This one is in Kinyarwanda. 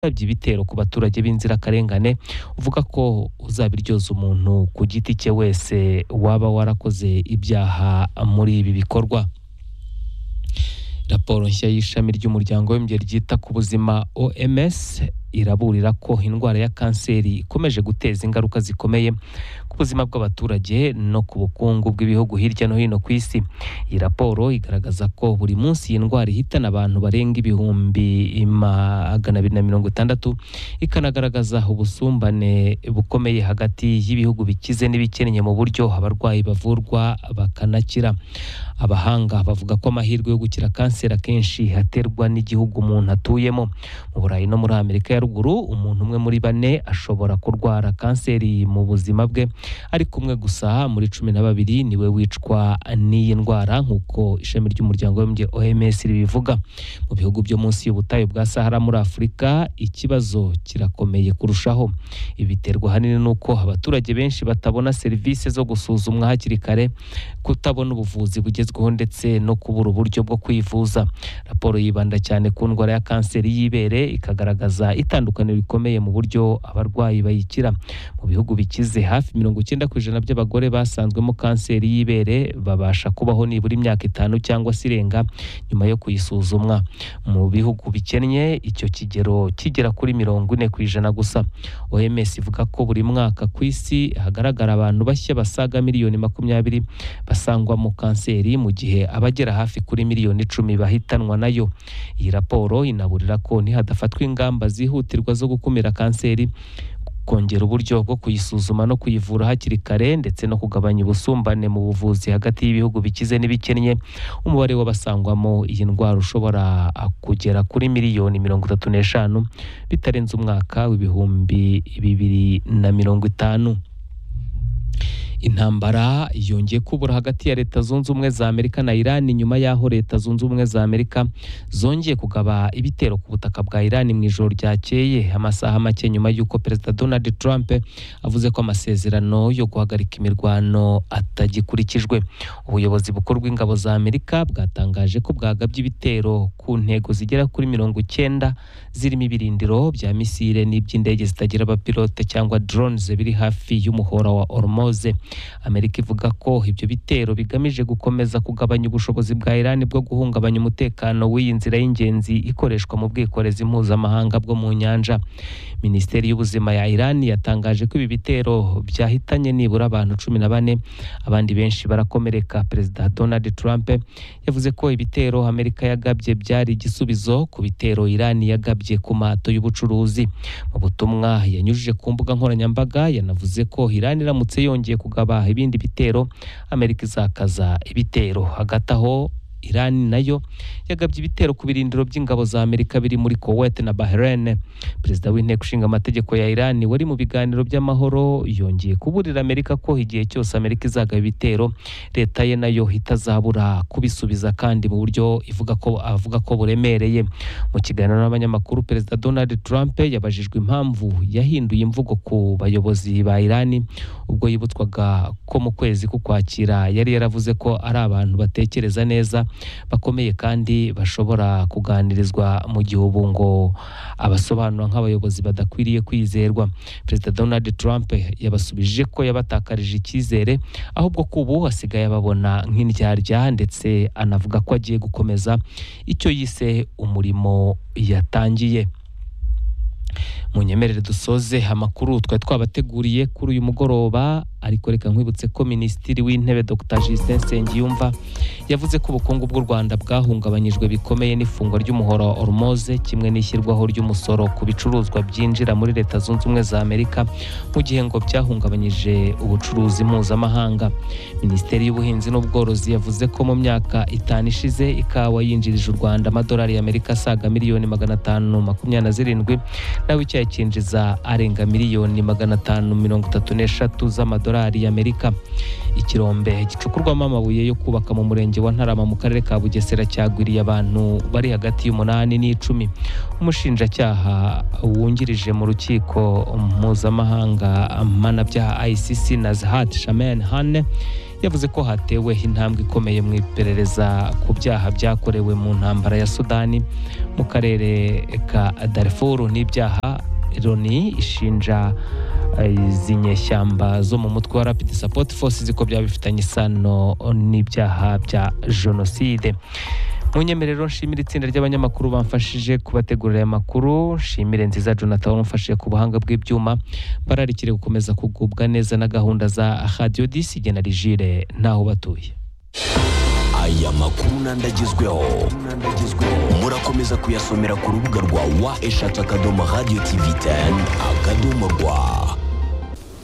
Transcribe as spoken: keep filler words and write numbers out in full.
ibitero ku baturage b'inzirakarengane uvuga ko uzabiryoza umuntu ku giti cye wese waba warakoze ibyaha muri ibi bikorwa. Raporo nshya y'ishami ry'umuryango w'abibumbye ryita ku buzima O M S iraburira ko indwara ya kanseri ikomeje guteza ingaruka zikomeye ku buzima bw'abaturage no ku bukungu bw'ibihugu hirya no hino ku isi. Iyi raporo igaragaza ko buri munsi iyi ndwara ihitana abantu barenga ibihumbi magana abiri na mirongo itandatu, ikanagaragaza ubusumbane bukomeye hagati y'ibihugu bikize n'ibikennye mu buryo abarwayi bavurwa bakanakira. Abahanga bavuga ko amahirwe yo gukira kanseri akenshi haterwa n'igihugu umuntu atuyemo. Mu Burayi no muri Amerika ya ruguru, umuntu umwe muri bane ashobora kurwara kanseri mu buzima bwe, ariko umwe gusa muri cumi na babiri niwe wicwa n'iyi ndwara nk'uko ishami ry'umuryango w'abibumbye O M S ribivuga. Mu bihugu byo munsi y'ubutayu bwa Sahara muri Afurika, ikibazo kirakomeye kurushaho. Ibi biterwa ahanini n'uko abaturage benshi batabona serivisi zo gusuzumwa hakiri kare, kutabona ubuvuzi bugezweho ndetse no kubura uburyo bwo kwivuza. Raporo yibanda cyane ku ndwara ya kanseri y'ibere, ikagaragaza itandukaniro rikomeye mu buryo abarwayi bayikira. Mu bihugu bikize, hafi mirongo icyenda ku ijana by'abagore basanzwemo kanseri y'ibere babasha kubaho nibura imyaka itanu cyangwa se irenga nyuma yo kuyisuzumwa. Mu bihugu bikennye, icyo kigero kigera kuri mirongo ine ku ijana gusa. O M S ivuga ko buri mwaka ku isi hagaragara abantu bashya basaga miliyoni makumyabiri basangwamo kanseri, mu gihe abagera hafi kuri miliyoni icumi bahitanwa nayo. Iyi raporo inaburira ko nihadafatwa ingamba zihutirwa zo gukumira kanseri, kongera uburyo bwo kuyisuzuma no kuyivura hakiri kare ndetse no kugabanya ubusumbane mu buvuzi hagati y'ibihugu bikize n'ibikennye, umubare w'abasangwamo iyi ndwara ushobora kugera kuri miliyoni mirongo itatu n'eshanu bitarenze umwaka w'ibihumbi bibiri na mirongo itanu. Intambara yongeye kubura hagati ya Leta Zunze Ubumwe za Amerika na Iran nyuma y'aho Leta Zunze Ubumwe za Amerika zongeye kugaba ibitero ku butaka bwa Iran mu ijoro ryakeye, amasaha make nyuma y'uko Perezida Donald Trump avuze ko amasezerano yo guhagarika imirwano atagikurikijwe. Ubuyobozi bukuru bw'ingabo za Amerika bwatangaje ko bwagabye ibitero ku ntego zigera kuri mirongo icyenda zirimo ibirindiro bya misile n'iby'indege zitagira abapilote cyangwa drones biri hafi y'umuhora wa Hormuz. Amerika ivuga ko ibyo bitero bigamije gukomeza kugabanya ubushobozi bwa Iran bwo guhungabanya umutekano w'iyi nzira y'ingenzi ikoreshwa mu bwikorezi mpuzamahanga bwo mu nyanja. Minisiteri y'ubuzima ya Iran yatangaje ko ibi bitero byahitanye nibura abantu cumi na bane, abandi benshi barakomereka. Perezida Donald Trump yavuze ko ibitero Amerika yagabye byari igisubizo ku bitero Iran yagabye ku mato y'ubucuruzi. Mu butumwa yanyujije ku mbuga nkoranyambaga, yanavuze ko Iran iramutse yongeye kugaba ibindi bitero, Amerika izakaza ibitero. Hagati aho, Iran nayo yagabye ibitero ku birindiro by'ingabo za Amerika biri muri Kuwait na Bahrain. Perezida w'inteko ishinga amategeko ya Iran wari mu biganiro by'amahoro yongeye kuburira Amerika ko igihe cyose Amerika izagaba ibitero, leta ye nayo itazabura kubisubiza kandi mu buryo ivuga ko avuga ko buremereye. Mu kiganiro n'abanyamakuru, Perezida Donald Trump yabajijwe impamvu yahinduye imvugo ku bayobozi ba Iran ubwo yibutswaga ko mu kwezi k'Ukwakira yari yaravuze ko ari abantu batekereza neza, bakomeye kandi bashobora kuganirizwa, mu gihe ubu ngo abasobanura nk'abayobozi badakwiriye kwizerwa. Perezida Donald Trump yabasubije ko yabatakarije icyizere, ahubwo ko ubu hasigaye ababona nk'indyarya, ndetse anavuga ko agiye gukomeza icyo yise umurimo yatangiye. Munyemerere dusoze amakuru twari twabateguriye kuri uyu mugoroba, ariko reka nkwibutse ko Minisitiri w'Intebe Dr Justin Nsengiyumva yavuze ko ubukungu bw'u Rwanda bwahungabanyijwe bikomeye n'ifungwa ry'umuhora wa Hormuz, kimwe n'ishyirwaho ry'umusoro ku bicuruzwa byinjira muri Leta Zunze Ubumwe za Amerika, mu gihe ngo byahungabanyije ubucuruzi mpuzamahanga. Minisiteri y'Ubuhinzi n'Ubworozi yavuze ko mu myaka itanu ishize ikawa yinjirije u Rwanda amadolari y'Amerika asaga miliyoni magana atanu makumyabiri na zirindwi, nawe icyayi cyinjiza arenga miliyoni magana atanu mirongo itatu n'eshatu z'amadolari y'Amerika. Ikirombe gicukurwamo amabuye yo kubaka mu murenge wa Ntarama mu karere ka Bugesera cyagwiriye abantu bari hagati y'umunani n'icumi. Umushinjacyaha wungirije mu rukiko mpuzamahanga mpanabyaha I C C Nazhat Shaman Hane yavuze ko hatewe intambwe ikomeye mu iperereza ku byaha byakorewe mu ntambara ya Sudani mu karere ka Darfur n'ibyaha Loni ishinja izi nyeshyamba zo mu mutwe wa Rapid Support Forces ko byaba bifitanye isano n'ibyaha bya jenoside. Munyemerero nshimira itsinda ry'abanyamakuru bamfashije kubategurira aya makuru, nshimire Nziza Jonathan wamfashije ku buhanga bw'ibyuma, bararikire gukomeza kugubwa neza na gahunda za Radio dix igena rigire ntaho batuye. Aya makuru nandagezweho murakomeza kuyasomera ku rubuga rwa wa eshatu akadomo radio tv ten akadomo rwa.